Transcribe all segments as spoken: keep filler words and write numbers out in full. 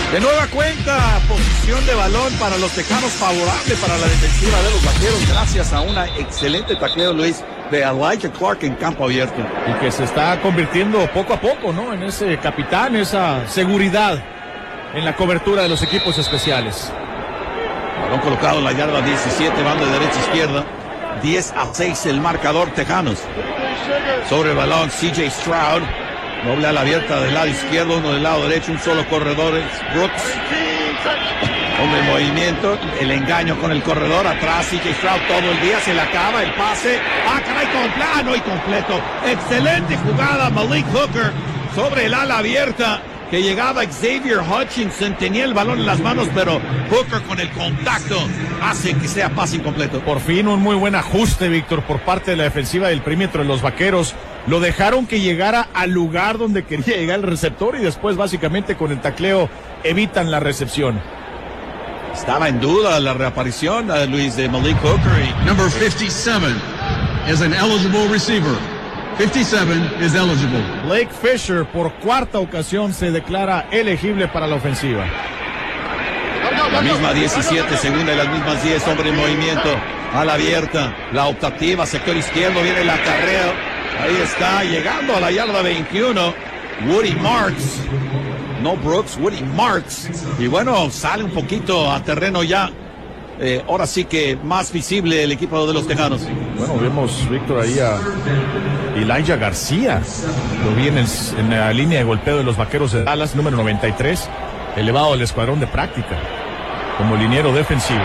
De nueva cuenta, posición de balón para los Tejanos favorable para la defensiva de los Vaqueros, gracias a una excelente tacleo, Luis, de Elijah Clark en campo abierto. Y que se está convirtiendo poco a poco, ¿no? En ese capitán, esa seguridad en la cobertura de los equipos especiales. Balón colocado en la yarda diecisiete, van de derecha a izquierda. diez a seis el marcador, Tejanos. Sobre el balón, C J Stroud. Doble ala abierta del lado izquierdo, uno del lado derecho, un solo corredor es Brooks. Hombre en movimiento, el engaño con el corredor, atrás C J Stroud todo el día, se le acaba el pase. Ah, caray, con plano y completo. Excelente jugada, Malik Hooker sobre el ala abierta. Que llegaba Xavier Hutchinson, tenía el balón en las manos, pero Hooker con el contacto hace que sea pase incompleto. Por fin un muy buen ajuste, Víctor, por parte de la defensiva del perímetro de los Vaqueros. Lo dejaron que llegara al lugar donde quería llegar el receptor y después básicamente con el tacleo evitan la recepción. Estaba en duda la reaparición, uh, Luis, de Malik Hooker. Y... Number fifty-seven is an eligible receiver. fifty-seven is eligible. Blake Fisher por cuarta ocasión se declara elegible para la ofensiva. La misma diecisiete, segunda y las mismas diez, hombre en movimiento, ala abierta, la optativa, sector izquierdo, viene el acarreo, ahí está, llegando a la yarda veintiuno, Woody Marks, no Brooks, Woody Marks, y bueno, sale un poquito a terreno ya. Eh, ahora sí que más visible el equipo de los Tejanos. Bueno, vemos, Víctor, ahí a Elijah García. Lo vi en, el, en la línea de golpeo de los Vaqueros de Dallas, número noventa y tres, elevado al escuadrón de práctica, como liniero defensivo.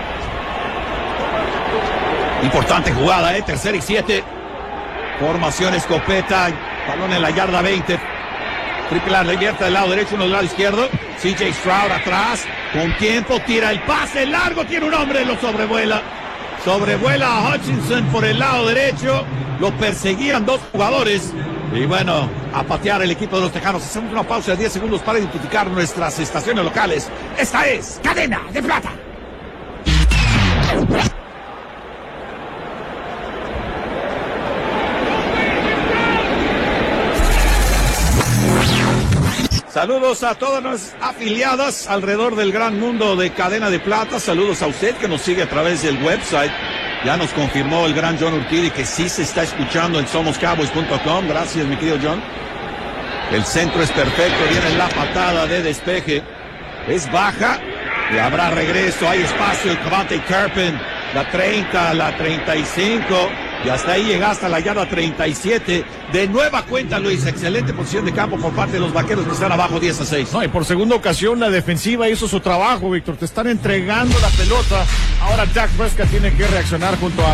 Importante jugada, eh, tercera y siete. Formación escopeta, balón en la yarda veinte. Triple ala abierta del lado derecho, uno del lado izquierdo. C J Stroud atrás, con tiempo, tira el pase largo, tiene un hombre, lo sobrevuela. Sobrevuela a Hutchinson por el lado derecho, lo perseguían dos jugadores. Y bueno, a patear el equipo de los Tejanos. Hacemos una pausa de diez segundos para identificar nuestras estaciones locales. Esta es Cadena de Plata. Saludos a todas las afiliadas alrededor del gran mundo de Cadena de Plata. Saludos a usted que nos sigue a través del website. Ya nos confirmó el gran John Urquidi que sí se está escuchando en somos cowboys punto com. Gracias, mi querido John. El centro es perfecto. Viene la patada de despeje. Es baja. Y habrá regreso. Hay espacio. El Cavante Turpin. La treinta, la treinta y cinco. Y hasta ahí llega hasta la yarda treinta y siete. De nueva cuenta, Luis, excelente posición de campo por parte de los Vaqueros que están abajo diez a seis. No, y por segunda ocasión la defensiva hizo su trabajo, Víctor. Te están entregando la pelota. Ahora Dak Prescott tiene que reaccionar junto a